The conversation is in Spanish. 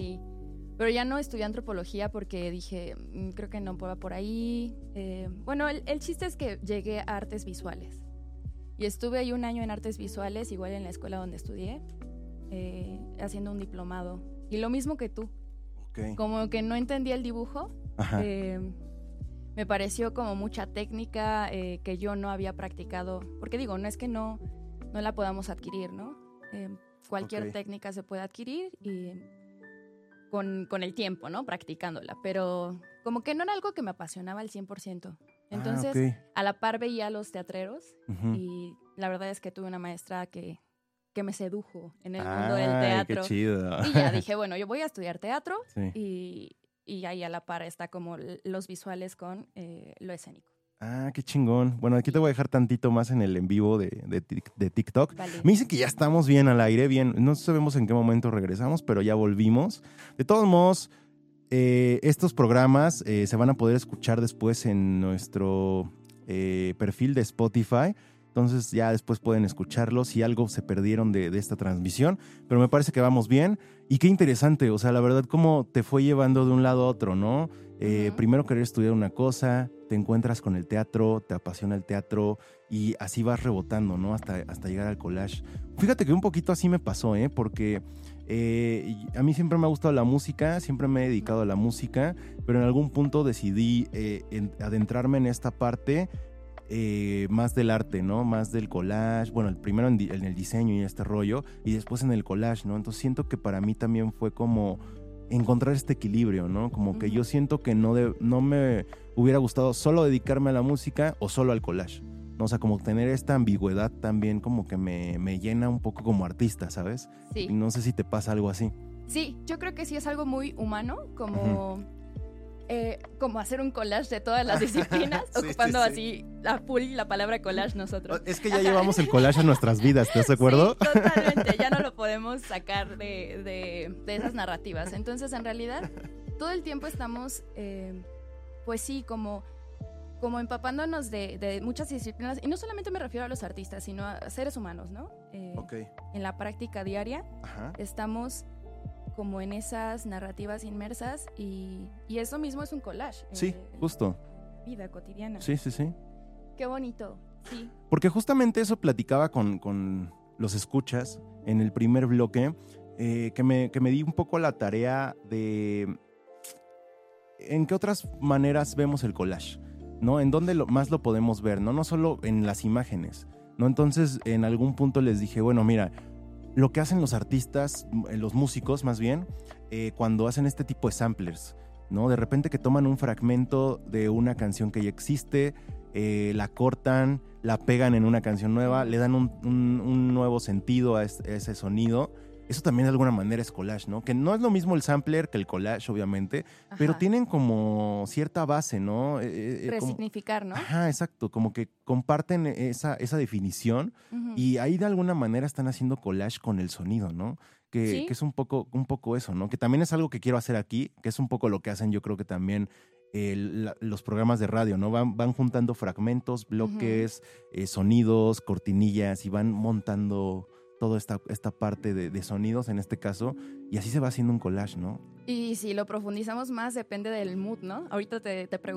sí. Pero ya no estudié antropología porque dije, creo que no puedo por ahí. Bueno, el chiste es que llegué a artes visuales. Y estuve ahí un año en artes visuales, igual en la escuela donde estudié, haciendo un diplomado. Y lo mismo que tú. Okay. Como que no entendía el dibujo. Me pareció como mucha técnica que yo no había practicado. Porque digo, no es que no la podamos adquirir, ¿no? Cualquier técnica se puede adquirir y con el tiempo, ¿no? Practicándola. Pero como que no era algo que me apasionaba al 100%. Entonces, a la par veía a los teatreros y la verdad es que tuve una maestra que me sedujo en el mundo del teatro. ¡Qué chido! Y ya dije, bueno, yo voy a estudiar teatro y ahí a la par está como los visuales con lo escénico. Qué chingón. Bueno, aquí te voy a dejar tantito más en el en vivo de TikTok. Vale. Me dicen que ya estamos bien al aire, bien. No sabemos en qué momento regresamos, pero ya volvimos. De todos modos, estos programas se van a poder escuchar después en nuestro perfil de Spotify. Entonces ya después pueden escucharlos si algo se perdieron de esta transmisión. Pero me parece que vamos bien. Y qué interesante, o sea, la verdad, cómo te fue llevando de un lado a otro, ¿no? Primero querer estudiar una cosa, te encuentras con el teatro, te apasiona el teatro y así vas rebotando, ¿no? Hasta llegar al collage. Fíjate que un poquito así me pasó, porque a mí siempre me ha gustado la música, siempre me he dedicado a la música, pero en algún punto decidí adentrarme en esta parte más del arte, ¿no? Más del collage, bueno, primero en el diseño y este rollo, y después en el collage, ¿no? Entonces siento que para mí también fue como encontrar este equilibrio, ¿no? Como que yo siento que no me hubiera gustado solo dedicarme a la música o solo al collage, ¿no? O sea, como tener esta ambigüedad también como que me llena un poco como artista, ¿sabes? Sí. Y no sé si te pasa algo así. Sí, yo creo que sí es algo muy humano, como hacer un collage de todas las disciplinas, ocupando así a full la palabra collage nosotros. Es que ya llevamos el collage a nuestras vidas, ¿estás de acuerdo? Sí, totalmente, ya no lo podemos sacar de esas narrativas. Entonces, en realidad, todo el tiempo estamos, pues sí, como empapándonos de muchas disciplinas, y no solamente me refiero a los artistas, sino a seres humanos, ¿no? En la práctica diaria estamos como en esas narrativas inmersas y eso mismo es un collage. Sí, justo. Vida cotidiana. Sí. Qué bonito, sí. Porque justamente eso platicaba con los escuchas en el primer bloque, que me di un poco la tarea de en qué otras maneras vemos el collage, ¿no? En dónde más lo podemos ver, ¿no? No solo en las imágenes, ¿no? Entonces, en algún punto les dije, bueno, mira, lo que hacen los artistas, los músicos más bien, cuando hacen este tipo de samplers, ¿no? De repente que toman un fragmento de una canción que ya existe, la cortan, la pegan en una canción nueva, le dan un nuevo sentido a ese sonido. Eso también de alguna manera es collage, ¿no? Que no es lo mismo el sampler que el collage, obviamente, pero tienen como cierta base, ¿no? Resignificar, ¿no? Ajá, exacto, como que comparten esa definición y ahí de alguna manera están haciendo collage con el sonido, ¿no? Que es un poco eso, ¿no? Que también es algo que quiero hacer aquí, que es un poco lo que hacen yo creo que también los programas de radio, ¿no? Van juntando fragmentos, bloques, sonidos, cortinillas y van montando toda esta parte de sonidos en este caso, y así se va haciendo un collage, ¿no? Y si lo profundizamos más depende del mood, ¿no? Ahorita te pregunto